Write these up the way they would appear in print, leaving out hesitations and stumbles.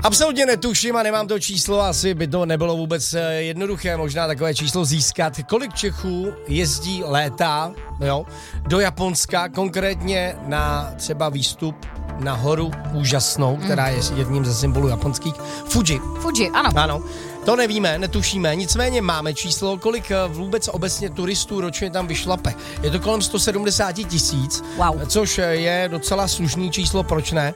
Absolutně netuším a nemám to číslo, asi by to nebylo vůbec jednoduché, možná takové číslo získat. Kolik Čechů jezdí, létá, jo, do Japonska, konkrétně na třeba výstup na horu úžasnou, která je jedním ze symbolů japonských, Fuji. Fuji, ano. Ano. To nevíme, netušíme, nicméně máme číslo, kolik vůbec obecně turistů ročně tam vyšlape. Je to kolem 170 000, wow. Což je docela slušný číslo, proč ne?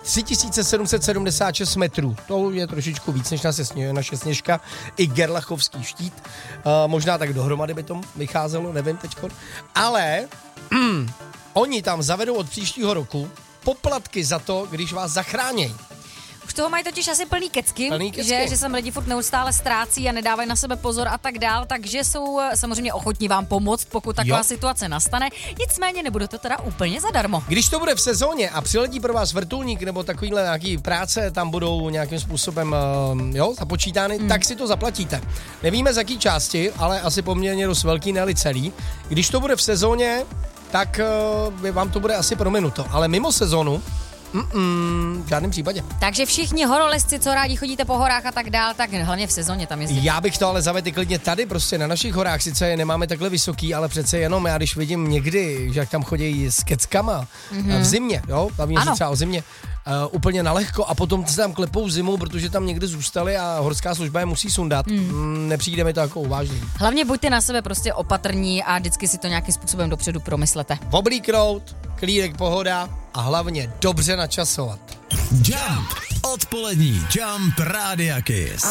3776 metrů, to je trošičku víc než naše Sněžka, i Gerlachovský štít, možná tak dohromady by to vycházelo, nevím teďko, ale oni tam zavedou od příštího roku poplatky za to, když vás zachránějí. Už toho mají totiž asi plný kecky. Že sem lidi furt neustále ztrácí a nedávají na sebe pozor a tak dál, takže jsou samozřejmě ochotní vám pomoct, pokud taková situace nastane. Nicméně nebude to teda úplně zadarmo. Když to bude v sezóně a přiletí pro vás vrtulník nebo takovýhle nějaký práce tam budou nějakým způsobem započítány, tak si to zaplatíte. Nevíme z jaký části, ale asi poměrně dost velký, ne-li celý. Když to bude v sezóně, tak vám to bude asi prominuto, ale mimo sezónu v žádném případě. Takže všichni horolezci, co rádi chodíte po horách a tak dál, tak hlavně v sezóně tam jezdíte. Já bych to ale zavedl klidně tady, prostě na našich horách, sice je nemáme takhle vysoký, ale přece jenom já když vidím někdy, že jak tam chodí s keckama v zimě, jo, bavíme se třeba o zimě, úplně nalehko a potom se tam klepou zimou, protože tam někde zůstali a horská služba je musí sundat. Nepřijde mi to jako uvážný. Hlavně buďte na sebe prostě opatrní a vždycky si to nějakým způsobem dopředu promyslete. Oblíknout, klídek, pohoda a hlavně dobře načasovat. Jump! Odpolední Jump Rádia Kiss.